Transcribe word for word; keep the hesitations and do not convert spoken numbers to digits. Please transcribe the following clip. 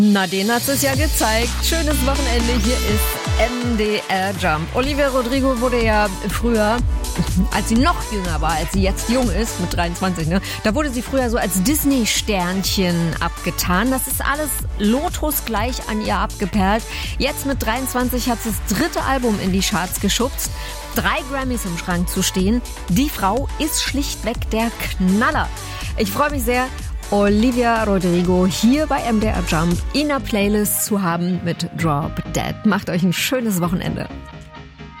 Na, den hat es ja gezeigt. Schönes Wochenende, hier ist M D R Jump. Olivia Rodrigo wurde ja früher, als sie noch jünger war, als sie jetzt jung ist, mit dreiundzwanzig, ne, da wurde sie früher so als Disney-Sternchen abgetan. Das ist alles Lotus gleich an ihr abgeperlt. Jetzt mit dreiundzwanzig hat sie das dritte Album in die Charts geschubst. Drei Grammys im Schrank zu stehen. Die Frau ist schlichtweg der Knaller. Ich freue mich sehr, Olivia Rodrigo hier bei M D R Jump in der Playlist zu haben mit Drop Dead. Macht euch ein schönes Wochenende.